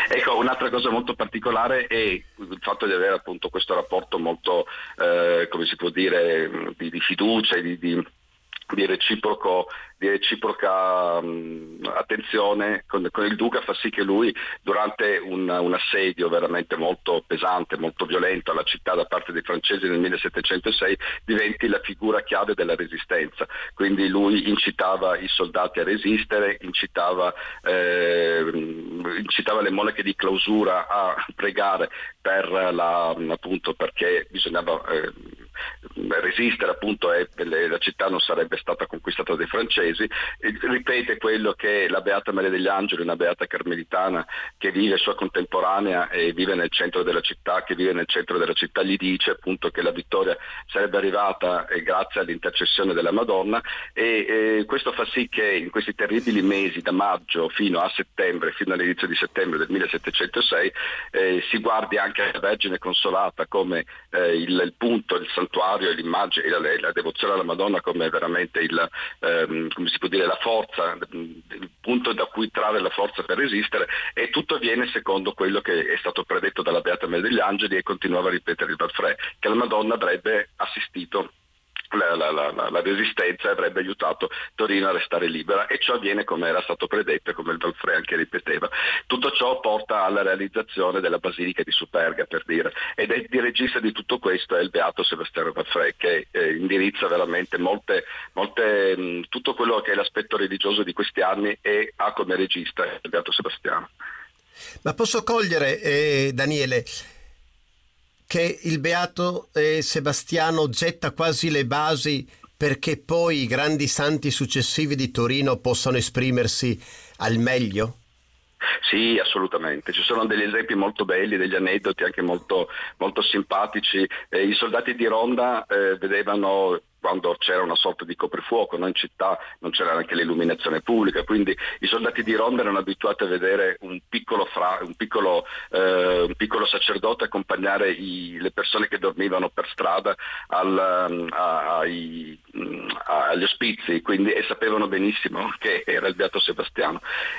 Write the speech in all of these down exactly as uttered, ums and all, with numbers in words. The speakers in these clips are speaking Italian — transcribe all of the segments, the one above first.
Ecco, un'altra cosa molto particolare è il fatto di avere appunto questo rapporto molto, eh, come si può dire, di, di fiducia e di, di, di reciproco di reciproca mh, attenzione con, con il Duca, fa sì che lui durante un, un assedio veramente molto pesante, molto violento alla città da parte dei francesi nel millesettecentosei diventi la figura chiave della resistenza. Quindi lui incitava i soldati a resistere, incitava, eh, incitava le monache di clausura a pregare per la, appunto perché bisognava eh, resistere appunto e la città non sarebbe stata conquistata dai francesi. Ripete quello che la Beata Maria degli Angeli, una beata carmelitana che vive sua contemporanea e vive nel centro della città, che vive nel centro della città, gli dice appunto che la vittoria sarebbe arrivata eh, grazie all'intercessione della Madonna e eh, questo fa sì che in questi terribili mesi da maggio fino a settembre, fino all'inizio di settembre del millesettecentosei eh, si guardi anche la Vergine Consolata come eh, il, il punto, il santuario e l'immagine, la, la devozione alla Madonna come veramente il ehm, come si può dire, la forza, il punto da cui trarre la forza per resistere, e tutto avviene secondo quello che è stato predetto dalla Beata Maria degli Angeli e continuava a ripetere il Valfrè, che la Madonna avrebbe assistito La, la, la, la resistenza avrebbe aiutato Torino a restare libera, e ciò avviene come era stato predetto e come il Valfrè anche ripeteva. Tutto ciò porta alla realizzazione della Basilica di Superga, per dire, ed è il regista di tutto questo è il Beato Sebastiano Valfrè, che eh, indirizza veramente molte, molte mh, tutto quello che è l'aspetto religioso di questi anni e ha come regista il Beato Sebastiano. Ma posso cogliere, eh, Daniele, che il Beato eh, Sebastiano getta quasi le basi perché poi i grandi santi successivi di Torino possano esprimersi al meglio? Sì, assolutamente. Ci sono degli esempi molto belli, degli aneddoti anche molto, molto simpatici. Eh, I soldati di Ronda eh, vedevano, quando c'era una sorta di coprifuoco, no? In città non c'era neanche l'illuminazione pubblica, quindi i soldati di Ronda erano abituati a vedere un piccolo, fra, un piccolo, eh, un piccolo sacerdote accompagnare i, le persone che dormivano per strada al, a, ai, a, agli ospizi, quindi, e sapevano benissimo che era il Beato Sebastiano.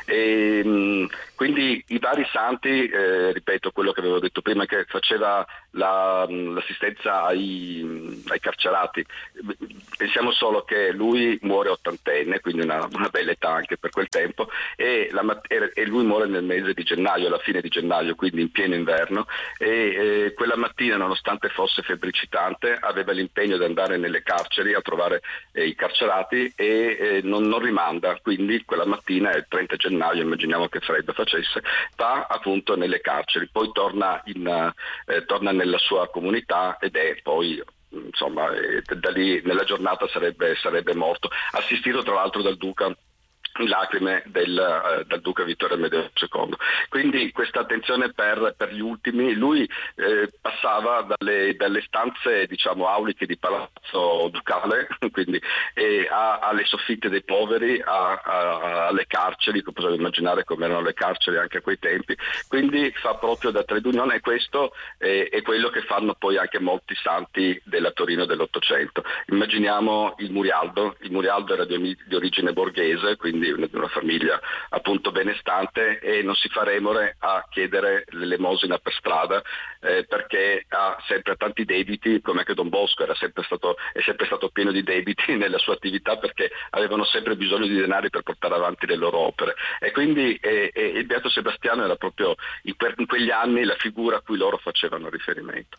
E, mh, quindi i vari santi, eh, ripeto quello che avevo detto prima, che faceva la, l'assistenza ai, ai carcerati. Pensiamo solo che lui muore ottantenne, quindi una, una bella età anche per quel tempo, e, la, e lui muore nel mese di gennaio, alla fine di gennaio, quindi in pieno inverno, e eh, quella mattina, nonostante fosse febbricitante, aveva l'impegno di andare nelle carceri a trovare eh, i carcerati e eh, non, non rimanda, quindi quella mattina, è il trenta gennaio, immaginiamo che freddo facesse, va appunto nelle carceri, poi torna, in, eh, torna nella sua comunità ed è poi insomma eh, da lì nella giornata sarebbe, sarebbe morto, assistito tra l'altro dal duca in lacrime del, uh, dal duca Vittorio Amedeo secondo. Quindi questa attenzione per, per gli ultimi, lui eh, passava dalle, dalle stanze diciamo auliche di palazzo ducale, quindi eh, a, alle soffitte dei poveri, a, a, alle carceri, che possiamo immaginare come erano le carceri anche a quei tempi, quindi fa proprio da trade union, e questo eh, è quello che fanno poi anche molti santi della Torino dell'Ottocento. Immaginiamo il Murialdo, il Murialdo era di, di origine borghese, quindi di una famiglia appunto benestante, e non si fa remore a chiedere l'elemosina per strada eh, perché ha sempre tanti debiti, come anche Don Bosco era sempre stato, è sempre stato pieno di debiti nella sua attività, perché avevano sempre bisogno di denari per portare avanti le loro opere, e quindi eh, eh, il Beato Sebastiano era proprio in, que- in quegli anni la figura a cui loro facevano riferimento.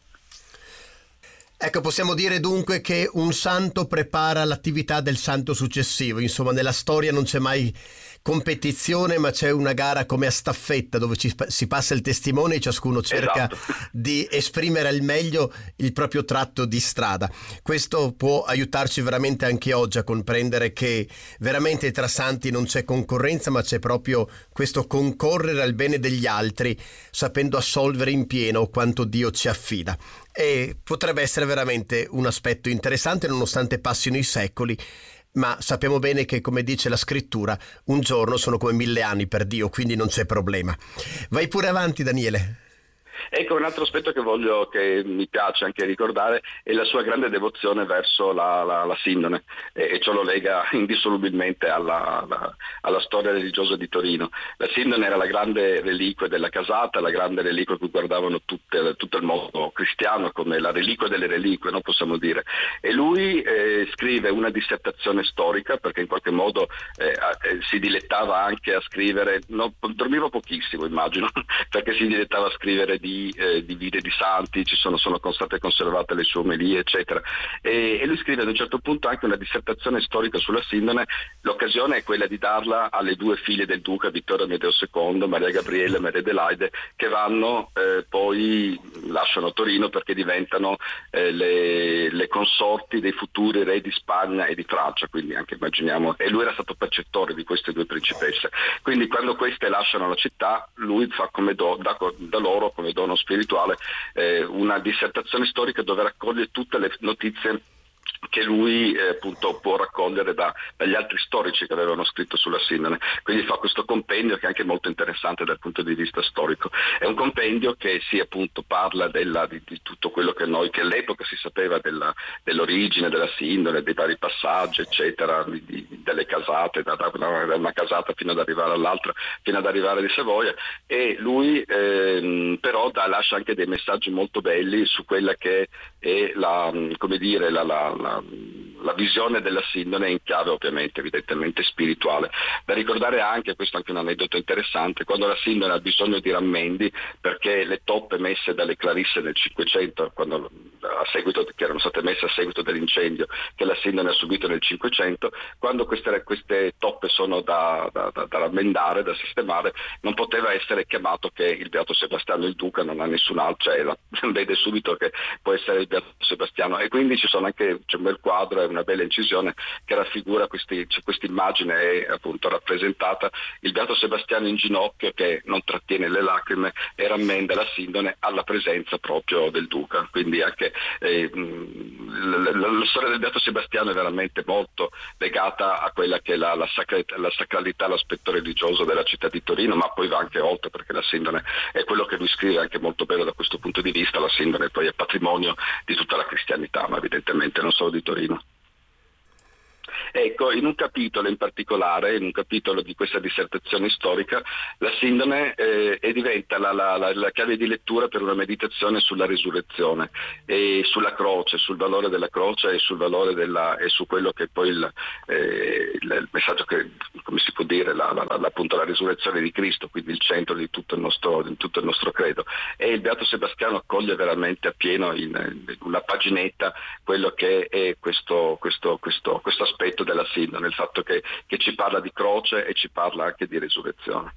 Ecco, possiamo dire dunque che un santo prepara l'attività del santo successivo. Insomma, nella storia non c'è mai competizione, ma c'è una gara come a staffetta, dove ci, si passa il testimone e ciascuno cerca esatto. di esprimere al meglio il proprio tratto di strada. Questo può aiutarci veramente anche oggi a comprendere che veramente tra santi non c'è concorrenza, ma c'è proprio questo concorrere al bene degli altri, sapendo assolvere in pieno quanto Dio ci affida. E potrebbe essere veramente un aspetto interessante nonostante passino i secoli, ma sappiamo bene che, come dice la scrittura, un giorno sono come mille anni per Dio, quindi non c'è problema. Vai pure avanti, Daniele. Ecco, un altro aspetto che voglio, che mi piace anche ricordare, è la sua grande devozione verso la, la, la Sindone, e, e ciò lo lega indissolubilmente alla, alla, alla storia religiosa di Torino. La Sindone era la grande reliquia della casata, la grande reliquia a cui guardavano tutte, tutto il mondo cristiano come la reliquia delle reliquie, no, possiamo dire. E lui eh, scrive una dissertazione storica, perché in qualche modo eh, eh, si dilettava anche a scrivere, no, dormiva pochissimo immagino, perché si dilettava a scrivere di, eh, di vite di santi, ci sono, sono state conservate le sue omelie eccetera, e, e lui scrive ad un certo punto anche una dissertazione storica sulla Sindone. L'occasione è quella di darla alle due figlie del duca, Vittorio Amedeo secondo, Maria Gabriella e Maria Adelaide, che vanno eh, poi lasciano Torino perché diventano eh, le, le consorti dei futuri re di Spagna e di Francia, quindi anche immaginiamo, e lui era stato percettore di queste due principesse, quindi quando queste lasciano la città lui fa come do, da, da loro come dono spirituale eh, una dissertazione storica dove raccoglie tutte le notizie che lui eh, appunto può raccogliere da, dagli altri storici che avevano scritto sulla Sindone. Quindi fa questo compendio che è anche molto interessante dal punto di vista storico. È un compendio che sì, appunto parla della, di, di tutto quello che noi, che all'epoca si sapeva della, dell'origine della Sindone, dei vari passaggi eccetera, di, di, delle casate, da, da, da una casata fino ad arrivare all'altra, fino ad arrivare di Savoia, e lui ehm, però da, lascia anche dei messaggi molto belli su quella che è la, come dire, la, la La, la visione della Sindone in chiave ovviamente evidentemente spirituale. Da ricordare anche, questo è anche un aneddoto interessante, quando la Sindone ha bisogno di rammendi perché le toppe messe dalle Clarisse nel Cinquecento, quando, a seguito, che erano state messe a seguito dell'incendio che la Sindone ha subito nel Cinquecento, quando queste, queste toppe sono da, da, da, da rammendare, da sistemare, non poteva essere chiamato che il Beato Sebastiano il Duca, non ha nessun altro, cioè la, vede subito che può essere il Beato Sebastiano, e quindi ci sono anche, c'è un bel quadro e una bella incisione che raffigura questi, cioè questa immagine è appunto rappresentata il Beato Sebastiano in ginocchio che non trattiene le lacrime e rammenda la Sindone alla presenza proprio del Duca. Quindi anche eh, la, la, la storia del Beato Sebastiano è veramente molto legata a quella che è la, la, sacralità, la sacralità, l'aspetto religioso della città di Torino, ma poi va anche oltre, perché la Sindone è quello che lui scrive anche molto bello da questo punto di vista. La Sindone poi è patrimonio di tutta la cristianità, ma evidentemente non solo di Torino. Ecco, in un capitolo in particolare, in un capitolo di questa dissertazione storica, la Sindone eh, e diventa la, la, la, la chiave di lettura per una meditazione sulla risurrezione e sulla croce, sul valore della croce e sul valore della, e su quello che poi il, eh, il, il messaggio che, come si può dire, la, la, la, appunto la risurrezione di Cristo, quindi il centro di tutto il nostro, di tutto il nostro credo. E il Beato Sebastiano accoglie veramente appieno in, in una paginetta quello che è questo, questo, questo, questo aspetto della Sindone, il fatto che, che ci parla di croce e ci parla anche di risurrezione.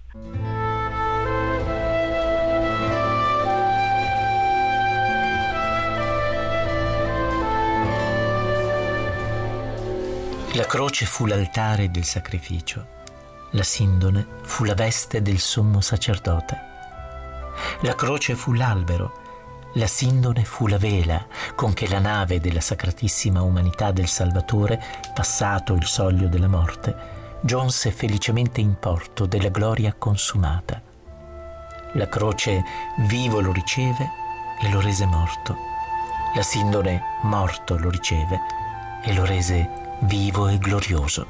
La croce fu l'altare del sacrificio, la Sindone fu la veste del sommo sacerdote. La croce fu l'albero, la Sindone fu la vela con che la nave della sacratissima umanità del Salvatore, passato il soglio della morte, giunse felicemente in porto della gloria consumata. La croce vivo lo riceve e lo rese morto. La Sindone morto lo riceve e lo rese vivo e glorioso.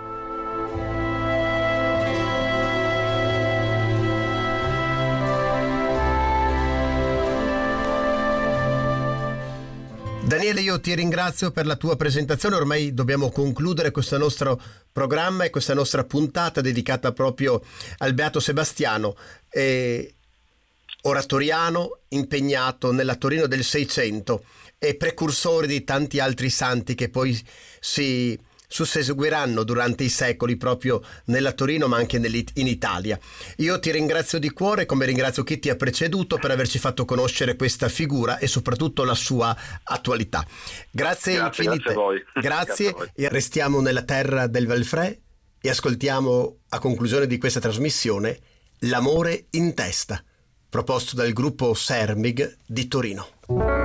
Daniele, io ti ringrazio per la tua presentazione. Ormai dobbiamo concludere questo nostro programma e questa nostra puntata dedicata proprio al Beato Sebastiano, eh, oratoriano impegnato nella Torino del Seicento e precursore di tanti altri santi che poi si susseguiranno durante i secoli proprio nella Torino ma anche in Italia. Io ti ringrazio di cuore, come ringrazio chi ti ha preceduto, per averci fatto conoscere questa figura e soprattutto la sua attualità. Grazie, grazie infinite. Grazie a voi. Grazie, grazie a voi. E restiamo nella terra del Valfrè e ascoltiamo a conclusione di questa trasmissione L'amore in testa, proposto dal gruppo Sermig di Torino.